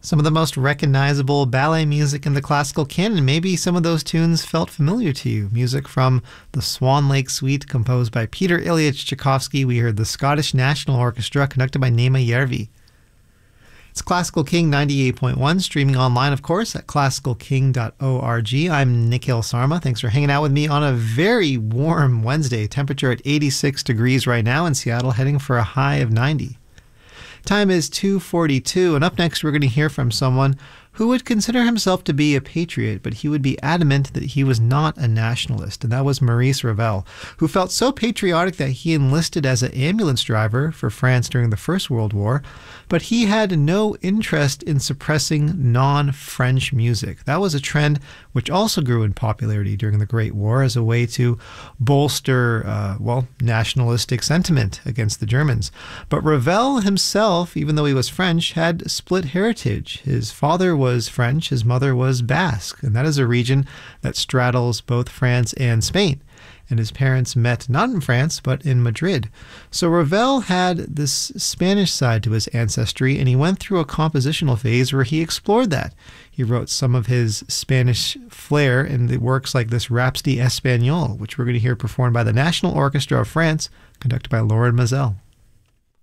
Some of the most recognizable ballet music in the classical canon. Maybe some of those tunes felt familiar to you. Music from the Swan Lake Suite, composed by Peter Ilyich Tchaikovsky. We heard the Scottish National Orchestra, conducted by Naima Järvi. It's Classical King 98.1, streaming online, of course, at classicalking.org. I'm Nikhil Sarma. Thanks for hanging out with me on a very warm Wednesday. Temperature at 86 degrees right now in Seattle, heading for a high of 90. Time is 2:42, and up next we're going to hear from someone who would consider himself to be a patriot, but he would be adamant that he was not a nationalist, and that was Maurice Ravel, who felt so patriotic that he enlisted as an ambulance driver for France during the First World War, but he had no interest in suppressing non-French music. That was a trend which also grew in popularity during the Great War as a way to bolster, nationalistic sentiment against the Germans. But Ravel himself, even though he was French, had split heritage. His father was French, his mother was Basque, and that is a region that straddles both France and Spain. And his parents met not in France, but in Madrid. So Ravel had this Spanish side to his ancestry, and he went through a compositional phase where he explored that. He wrote some of his Spanish flair in the works like this Rhapsody Espagnole, which we're going to hear performed by the National Orchestra of France, conducted by Lorin Maazel.